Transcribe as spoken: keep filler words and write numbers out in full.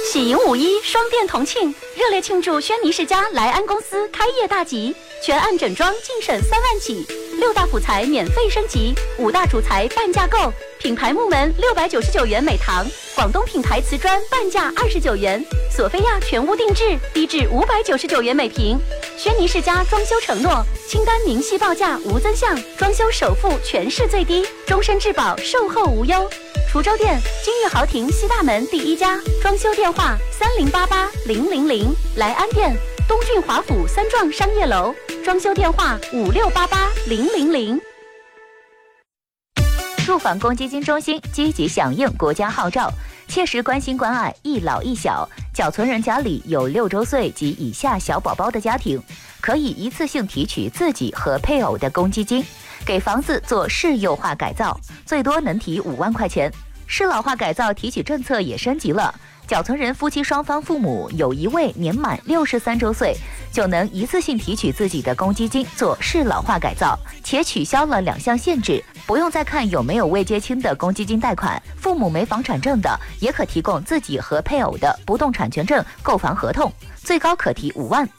喜迎五一，双店同庆，热烈庆祝轩尼诗家莱安公司开业大吉，全案整装净省三万起，六大辅材免费升级，五大主材半价购，品牌木门六百九十九元每堂，广东品牌瓷砖半价二十九元，索菲亚全屋定制低至五百九十九元每平。轩尼诗家装修承诺，清单明细报价无增项，装修首付全市最低，终身质保，售后无忧。滁州店金玉豪庭西大门第一家，装修电话三零八八零零零。莱安店东郡华府三幢商业楼，装修电话五六八八零零零。 住房公积金中心积极响应国家号召，切实关心关爱一老一小。缴存人家里有六周岁及以下小宝宝的家庭，可以一次性提取自己和配偶的公积金，给房子做适幼化改造，最多能提五万块钱。适老化改造提取政策也升级了，缴存人夫妻双方父母有一位年满六十三周岁，就能一次性提取自己的公积金做适老化改造，且取消了两项限制，不用再看有没有未结清的公积金贷款，父母没房产证的也可提供自己和配偶的不动产权证购房合同，最高可提五万。